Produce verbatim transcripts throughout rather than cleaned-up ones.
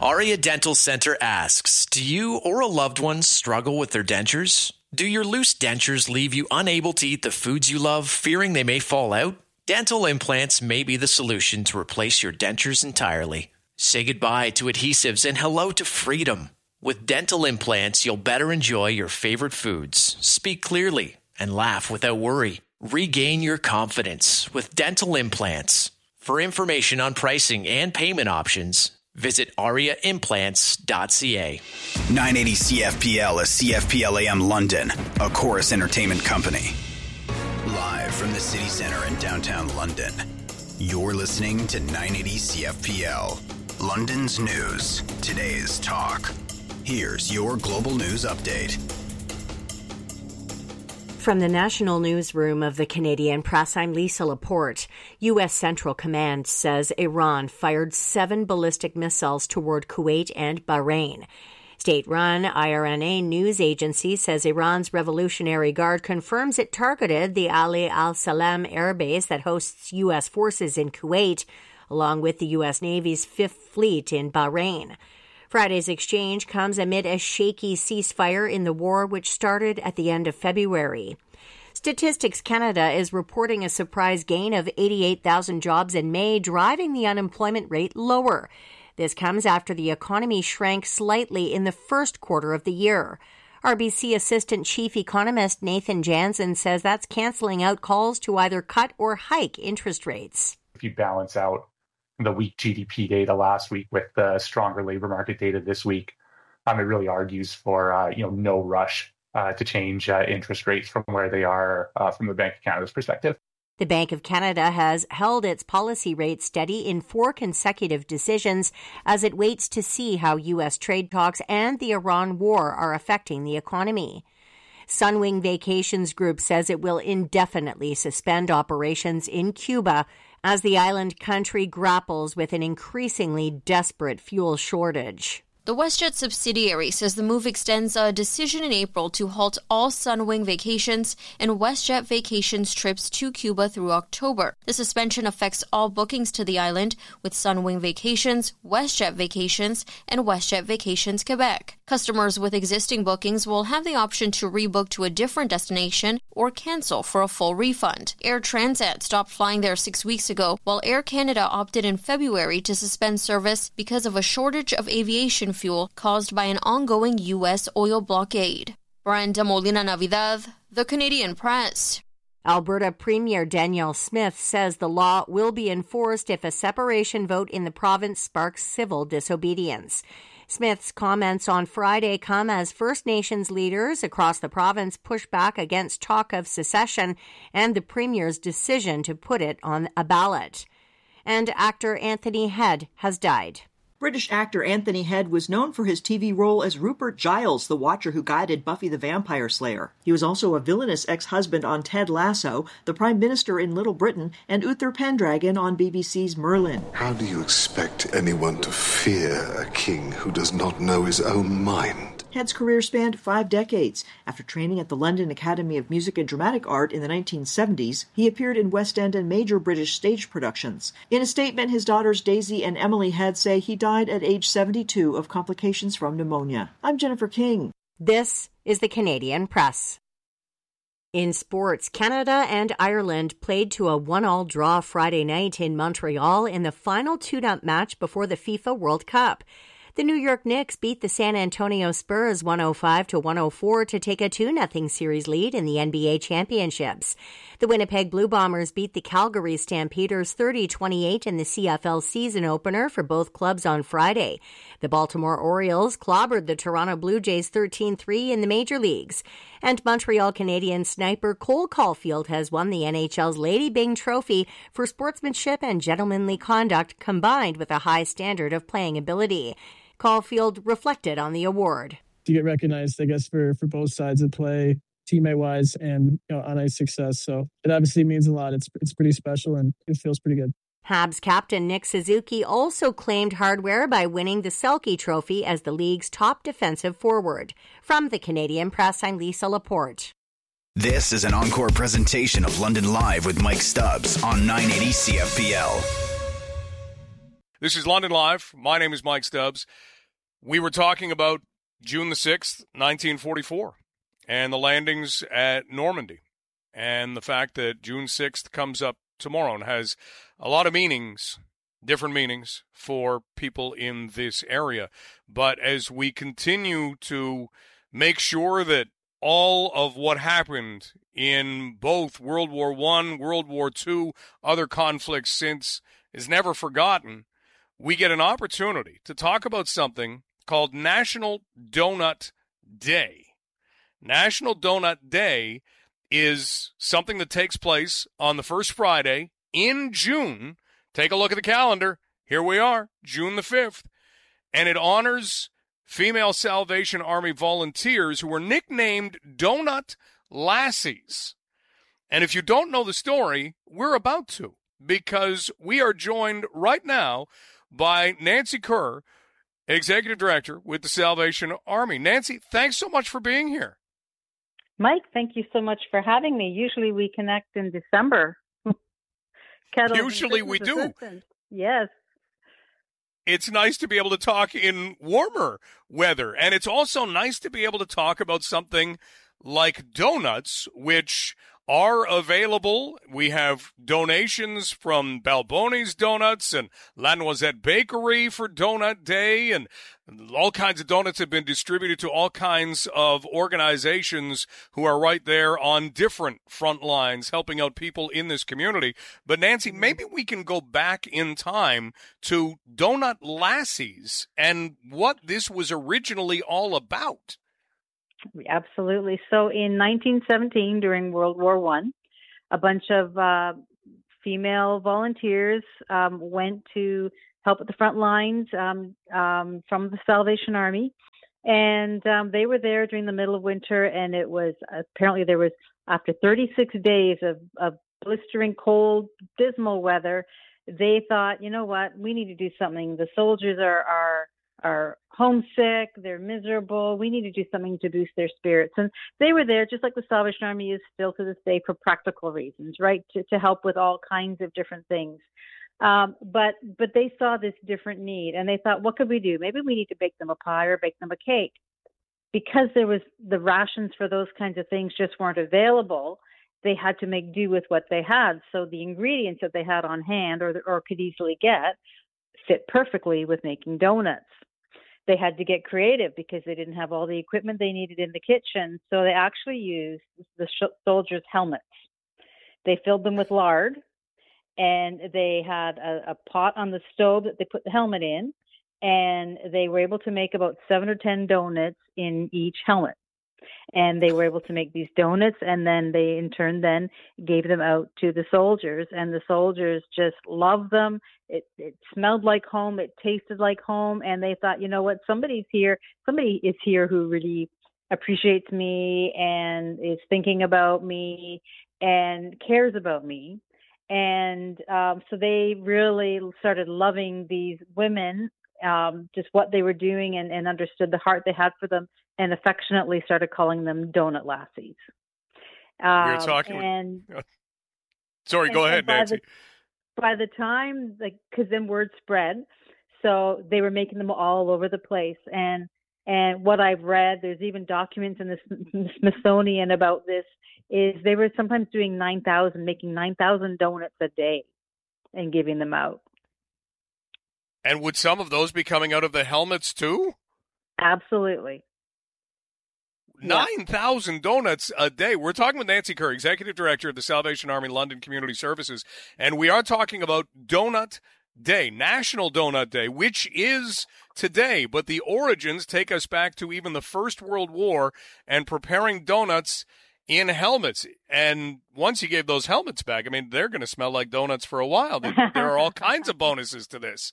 Aria Dental Center asks, do you or a loved one struggle with their dentures? Do your loose dentures leave you unable to eat the foods you love, fearing they may fall out? Dental implants may be the solution to replace your dentures entirely. Say goodbye to adhesives and hello to freedom. With dental implants, you'll better enjoy your favorite foods, speak clearly, and laugh without worry. Regain your confidence with dental implants. For information on pricing and payment options, visit aria implants dot c a. nine eighty C F P L is C F P L A M London, a Chorus Entertainment company. Live from the city centre in downtown London, you're listening to nine eighty C F P L, London's news, today's talk. Here's your global news update. From the National Newsroom of the Canadian Press, I'm Lisa Laporte. U S Central Command says Iran fired seven ballistic missiles toward Kuwait and Bahrain. State-run I R N A news agency says Iran's Revolutionary Guard confirms it targeted the Ali al-Salam air base that hosts U S forces in Kuwait, along with the U S Navy's Fifth Fleet in Bahrain. Friday's exchange comes amid a shaky ceasefire in the war which started at the end of February. Statistics Canada is reporting a surprise gain of eighty-eight thousand jobs in May, driving the unemployment rate lower. This comes after the economy shrank slightly in the first quarter of the year. R B C Assistant Chief Economist Nathan Jansen says that's canceling out calls to either cut or hike interest rates. If you balance out the weak G D P data last week with the stronger labor market data this week, um, it really argues for uh, you know no rush uh, to change uh, interest rates from where they are uh, from the Bank of Canada's perspective. The Bank of Canada has held its policy rate steady in four consecutive decisions as it waits to see how U S trade talks and the Iran war are affecting the economy. Sunwing Vacations Group says it will indefinitely suspend operations in Cuba as the island country grapples with an increasingly desperate fuel shortage. The WestJet subsidiary says the move extends a decision in April to halt all Sunwing Vacations and WestJet Vacations trips to Cuba through October. The suspension affects all bookings to the island, with Sunwing Vacations, WestJet Vacations, and WestJet Vacations Quebec. Customers with existing bookings will have the option to rebook to a different destination or cancel for a full refund. Air Transat stopped flying there six weeks ago, while Air Canada opted in February to suspend service because of a shortage of aviation fuel caused by an ongoing U S oil blockade. Brenda Molina Navidad, The Canadian Press. Alberta Premier Danielle Smith says the law will be enforced if a separation vote in the province sparks civil disobedience. Smith's comments on Friday come as First Nations leaders across the province push back against talk of secession and the Premier's decision to put it on a ballot. And actor Anthony Head has died. British actor Anthony Head was known for his T V role as Rupert Giles, the Watcher who guided Buffy the Vampire Slayer. He was also a villainous ex-husband on Ted Lasso, the Prime Minister in Little Britain, and Uther Pendragon on B B C's Merlin. How do you expect anyone to fear a king who does not know his own mind? Head's career spanned five decades. After training at the London Academy of Music and Dramatic Art in the nineteen seventies, he appeared in West End and major British stage productions. In a statement, his daughters Daisy and Emily Head say he died at age seventy-two of complications from pneumonia. I'm Jennifer King. This is the Canadian Press. In sports, Canada and Ireland played to a one-all draw Friday night in Montreal in the final tune-up match before the FIFA World Cup. The New York Knicks beat the San Antonio Spurs one oh five to one oh four to take a two nothing series lead in the N B A championships. The Winnipeg Blue Bombers beat the Calgary Stampeders thirty twenty-eight in the C F L season opener for both clubs on Friday. The Baltimore Orioles clobbered the Toronto Blue Jays thirteen three in the major leagues. And Montreal Canadian sniper Cole Caulfield has won the N H L's Lady Byng Trophy for sportsmanship and gentlemanly conduct combined with a high standard of playing ability. Caulfield reflected on the award. To get recognized, I guess, for, for both sides of play, teammate-wise and you know, on ice success. So it obviously means a lot. It's it's pretty special and it feels pretty good. Habs captain Nick Suzuki also claimed hardware by winning the Selke Trophy as the league's top defensive forward. From the Canadian Press, I'm Lisa Laporte. This is an encore presentation of London Live with Mike Stubbs on nine eighty C F P L. This is London Live. My name is Mike Stubbs. we were talking about June the sixth, nineteen forty-four, and the landings at Normandy, and the fact that June sixth comes up tomorrow and has a lot of meanings, different meanings for people in this area. But as we continue to make sure that all of what happened in both World War One, World War Two, other conflicts since is never forgotten, we get an opportunity to talk about something called National Donut Day. National Donut Day is something that takes place on the first Friday in June. Take a look at the calendar. Here we are, June the fifth. And it honors female Salvation Army volunteers who were nicknamed Donut Lassies. And if you don't know the story, we're about to, because we are joined right now by Nancy Kerr, Executive Director with the Salvation Army. Nancy, thanks so much for being here. Mike, thank you so much for having me. Usually we connect in December. Usually we do. Assistant. Yes. It's nice to be able to talk in warmer weather. And it's also nice to be able to talk about something like donuts, which are available. We have donations from Balboni's Donuts and La Noisette Bakery for Donut Day, and all kinds of donuts have been distributed to all kinds of organizations who are right there on different front lines helping out people in this community. But Nancy, maybe we can go back in time to Donut Lassies and what this was originally all about. Absolutely. So in nineteen seventeen, during World War One, a bunch of uh, female volunteers um, went to help at the front lines um, um, from the Salvation Army. And um, they were there during the middle of winter, and it was apparently there was, after thirty-six days of, of blistering cold, dismal weather, they thought, you know what, we need to do something. The soldiers are are are homesick, they're miserable, we need to do something to boost their spirits. And they were there, just like the Salvation Army is still to this day, for practical reasons, right, to, to help with all kinds of different things. Um, but but they saw this different need, and they thought, what could we do? Maybe we need to bake them a pie or bake them a cake. Because there was the rations for those kinds of things just weren't available, they had to make do with what they had. So the ingredients that they had on hand or or could easily get fit perfectly with making donuts. They had to get creative because they didn't have all the equipment they needed in the kitchen. So they actually used the sh- soldiers' helmets. They filled them with lard, and they had a, a pot on the stove that they put the helmet in, and they were able to make about seven or ten donuts in each helmet. And they were able to make these donuts, and then they in turn then gave them out to the soldiers, and the soldiers just loved them. It, it smelled like home, it tasted like home, and they thought, you know what, somebody's here, somebody is here who really appreciates me and is thinking about me and cares about me. And um, so they really started loving these women, um, just what they were doing, and, and understood the heart they had for them, and affectionately started calling them Donut Lassies. Um, we were talking. And, with... Sorry, and, go ahead, by Nancy. The, by the time, like, because then word spread, so they were making them all over the place. And and what I've read, there's even documents in the, in the Smithsonian about this, is they were sometimes doing nine thousand, making nine thousand donuts a day and giving them out. And would some of those be coming out of the helmets too? Absolutely. nine thousand donuts a day. We're talking with Nancy Kerr, Executive Director of the Salvation Army London Community Services, and we are talking about Donut Day, National Donut Day, which is today, but the origins take us back to even the First World War and preparing donuts in helmets. And once you gave those helmets back, I mean, they're going to smell like donuts for a while. There are all kinds of bonuses to this.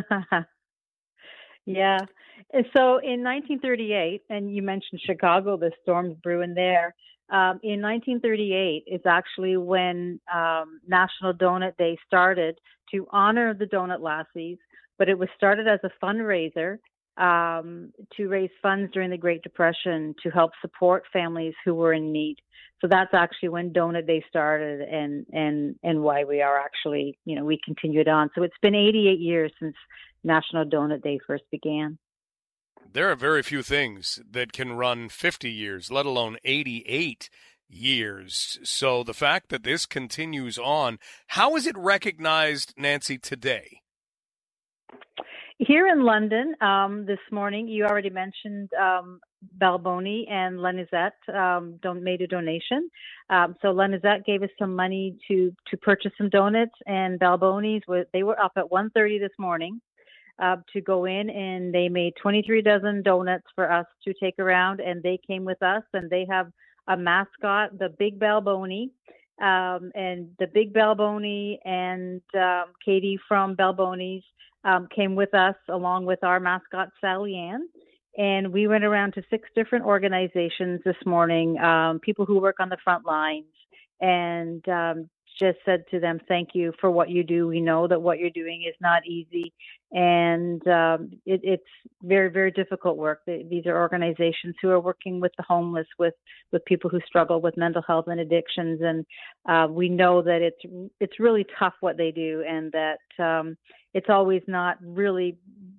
Yeah. And so in nineteen thirty-eight, and you mentioned Chicago, the storms brewing there. Um, in nineteen thirty-eight is actually when um, National Donut Day started to honor the Donut Lassies, but it was started as a fundraiser um, to raise funds during the Great Depression to help support families who were in need. So that's actually when Donut Day started, and and and why we are actually, you know, we continued on. So it's been eighty-eight years since National Donut Day first began. there are very few things that can run fifty years, let alone eighty-eight years. So the fact that this continues on, how is it recognized, Nancy, today? Here in London, um, this morning, you already mentioned um, Balboni and Lenizette um, don- made a donation. Um, so Lenizette gave us some money to to purchase some donuts, and Balboni's, were, they were up at one thirty this morning uh, to go in, and they made twenty-three dozen donuts for us to take around, and they came with us, and they have a mascot, the Big Balboni. Um, and the Big Balboni and um, Katie from Balboni's um, came with us along with our mascot, Sally Ann. And we went around to six different organizations this morning, um, people who work on the front lines, and um, just said to them, thank you for what you do. We know that what you're doing is not easy, and um, it, it's very, very difficult work. These are organizations who are working with the homeless, with, with people who struggle with mental health and addictions, and uh, we know that it's it's really tough what they do, and that um, it's always not really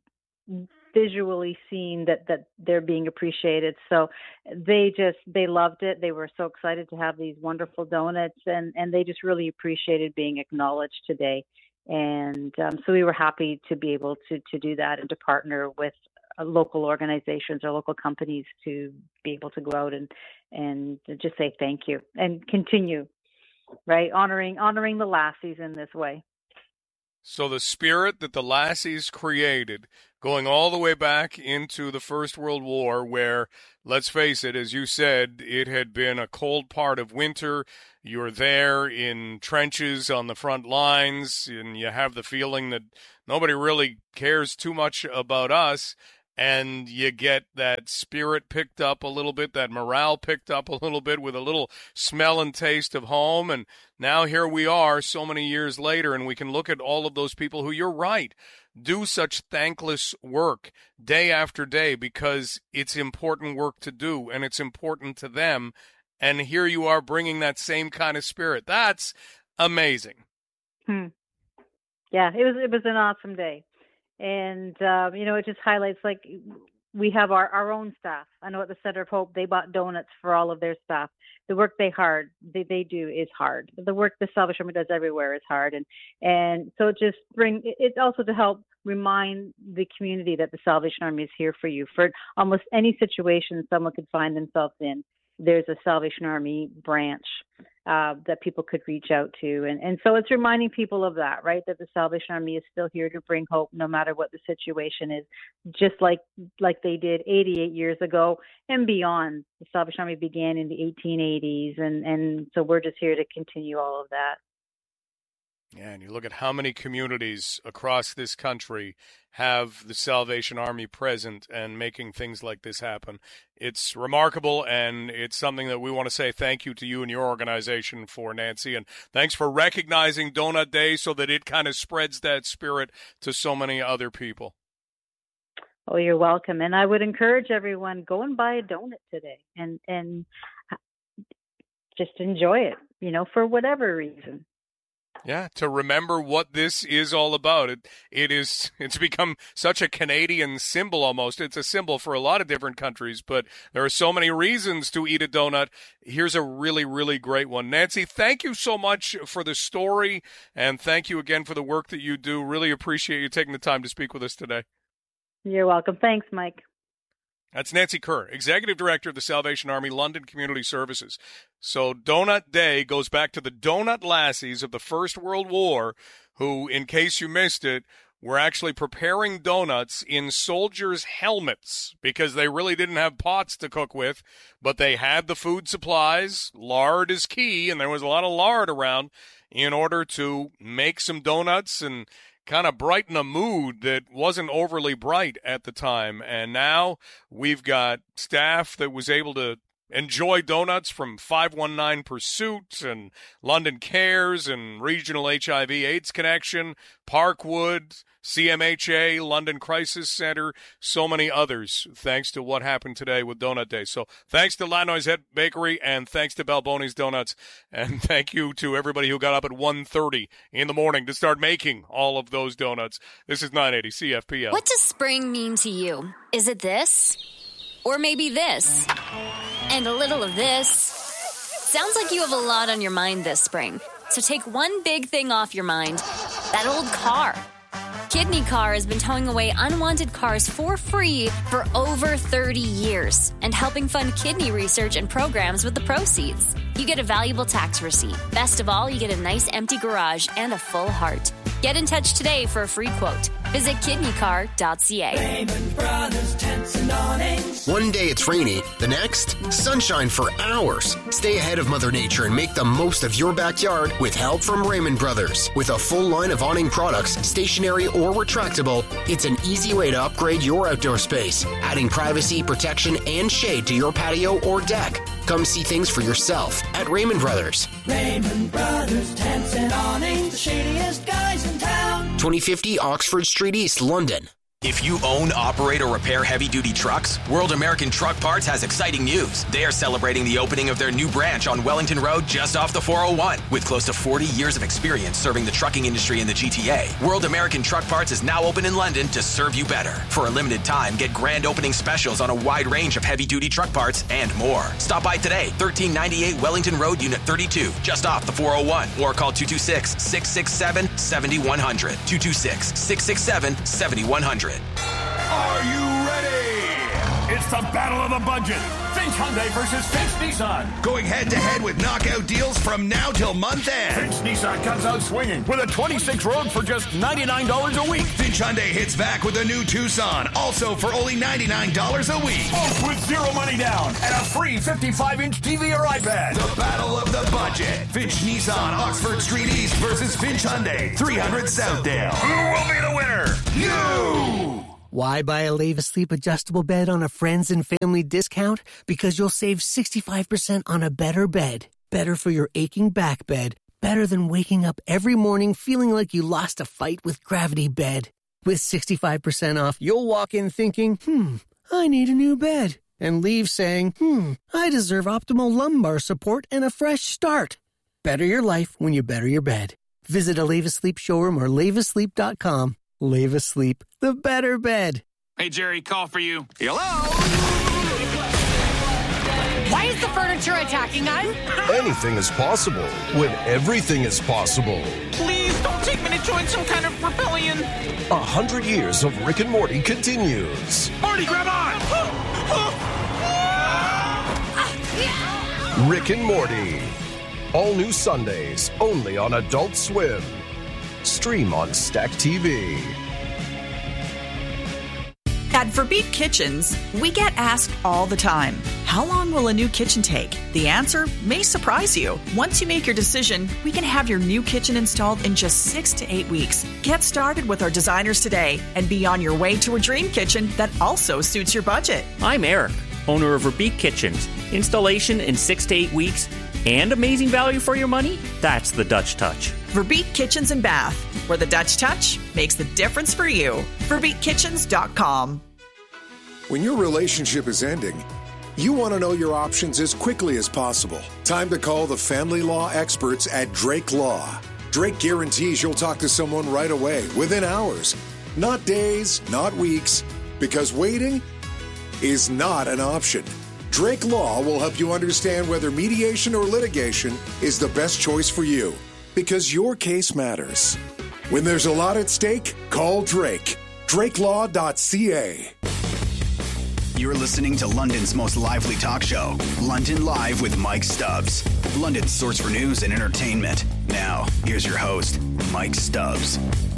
visually seen that that they're being appreciated. So they just they loved it. They were so excited to have these wonderful donuts, and and they just really appreciated being acknowledged today. And um, so we were happy to be able to to do that and to partner with uh, local organizations or local companies to be able to go out and and just say thank you and continue, right, honoring honoring the Lassies in this way. So the spirit that the Lassies created, going all the way back into the First World War, where, let's face it, as you said, it had been a cold part of winter. You're there in trenches on the front lines, and you have the feeling that nobody really cares too much about us. And you get that spirit picked up a little bit, that morale picked up a little bit with a little smell and taste of home. And now here we are so many years later, and we can look at all of those people who, you're right, do such thankless work day after day because it's important work to do and it's important to them. And here you are bringing that same kind of spirit. That's amazing. Hmm. Yeah, it was it was an awesome day. And, um, you know, it just highlights, like, we have our, our own staff. I know at the Center of Hope, they bought donuts for all of their staff. The work they hard, they, they do is hard. The work the Salvation Army does everywhere is hard. And, and so it just bring, it's also to help remind the community that the Salvation Army is here for you. For almost any situation someone could find themselves in, there's a Salvation Army branch uh, that people could reach out to. And, and so it's reminding people of that, right, that the Salvation Army is still here to bring hope no matter what the situation is, just like like they did eighty-eight years ago and beyond. The Salvation Army began in the eighteen eighties, and, and so we're just here to continue all of that. Yeah, and you look at how many communities across this country have the Salvation Army present and making things like this happen. It's remarkable, and it's something that we want to say thank you to you and your organization for, Nancy. And thanks for recognizing Donut Day so that it kind of spreads that spirit to so many other people. Oh, you're welcome. And I would encourage everyone, go and buy a donut today and, and just enjoy it, you know, for whatever reason. Yeah, to remember what this is all about. It it is it's become such a Canadian symbol almost. It's a symbol for a lot of different countries, but there are so many reasons to eat a donut. Here's a really, really great one. Nancy, thank you so much for the story, and thank you again for the work that you do. Really appreciate you taking the time to speak with us today. You're welcome. Thanks, Mike. That's Nancy Kerr, Executive Director of the Salvation Army London Community Services. So Donut Day goes back to the Donut Lassies of the First World War, who, in case you missed it, were actually preparing donuts in soldiers' helmets because they really didn't have pots to cook with, but they had the food supplies. Lard is key, and there was a lot of lard around in order to make some donuts and kind of brighten a mood that wasn't overly bright at the time. And now we've got staff that was able to enjoy donuts from five one nine Pursuit and London Cares and Regional H I V AIDS Connection, Parkwood, C M H A, London Crisis Center, so many others, thanks to what happened today with Donut Day. So thanks to Lanois Head Bakery, and thanks to Balboni's Donuts, and thank you to everybody who got up at one thirty in the morning to start making all of those donuts. This is nine eighty C F P L. What does spring mean to you? Is it this? Or maybe this? And a little of this? Sounds like you have a lot on your mind this spring. So take one big thing off your mind. That old car. Kidney Car has been towing away unwanted cars for free for over thirty years and helping fund kidney research and programs with the proceeds. You get a valuable tax receipt. Best of all, you get a nice empty garage and a full heart. Get in touch today for a free quote. Visit kidney car dot c a. Raymond Brothers Tents and Awnings. One day it's rainy, the next, sunshine for hours. Stay ahead of Mother Nature and make the most of your backyard with help from Raymond Brothers. With a full line of awning products, stationary or retractable, it's an easy way to upgrade your outdoor space, adding privacy, protection, and shade to your patio or deck. Come see things for yourself at Raymond Brothers. Raymond Brothers Tents and Awnings, the shadiest guys in town. twenty fifty Oxford Street East, London. If you own, operate, or repair heavy-duty trucks, World American Truck Parts has exciting news. They are celebrating the opening of their new branch on Wellington Road just off the four oh one. With close to forty years of experience serving the trucking industry in the G T A, World American Truck Parts is now open in London to serve you better. For a limited time, get grand opening specials on a wide range of heavy-duty truck parts and more. Stop by today, thirteen ninety-eight Wellington Road, Unit thirty-two, just off the four oh one, or call two two six, six six seven, seven one zero zero, two two six, six six seven, seven one zero zero. Are you ready? It's the battle of the budget. Finch Hyundai versus Finch Nissan. Going head-to-head with knockout deals from now till month end. Finch Nissan comes out swinging with a twenty-six Rogue for just ninety-nine dollars a week. Finch Hyundai hits back with a new Tucson, also for only ninety-nine dollars a week. Both with zero money down and a free fifty-five inch T V or iPad. The battle of the budget. Finch Nissan, Oxford Street East versus Finch Hyundai, three hundred Southdale. Who will be the winner? You! Why buy a Lave Asleep adjustable bed on a friends and family discount? Because you'll save sixty-five percent on a better bed. Better for your aching back bed. Better than waking up every morning feeling like you lost a fight with Gravity Bed. With sixty-five percent off, you'll walk in thinking, hmm, I need a new bed. And leave saying, hmm, I deserve optimal lumbar support and a fresh start. Better your life when you better your bed. Visit a Lave Asleep showroom or lave asleep dot com. Lave Asleep, the better bed. Hey, Jerry, call for you. Hello? Why is the furniture attacking us? Anything is possible when everything is possible. Please don't take me to join some kind of rebellion. A hundred years of Rick and Morty continues. Morty, grab on! Rick and Morty. All new Sundays, only on Adult Swim. Stream on Stack T V. At Verbeek Kitchens, we get asked all the time, how long will a new kitchen take? The answer may surprise you. Once you make your decision, we can have your new kitchen installed in just six to eight weeks. Get started with our designers today and be on your way to a dream kitchen that also suits your budget. I'm Eric, owner of Verbeek Kitchens. Installation in six to eight weeks and amazing value for your money? That's the Dutch touch. Verbeek Kitchens and Bath, where the Dutch touch makes the difference for you. Verbeek Kitchens dot com. When your relationship is ending, you want to know your options as quickly as possible. Time to call the family law experts at Drake Law. Drake guarantees you'll talk to someone right away, within hours. Not days, not weeks, because waiting is not an option. Drake Law will help you understand whether mediation or litigation is the best choice for you, because your case matters. When there's a lot at stake, call Drake. Drake Law dot c a. You're listening to London's most lively talk show, London Live with Mike Stubbs. London's source for news and entertainment. Now, here's your host, Mike Stubbs.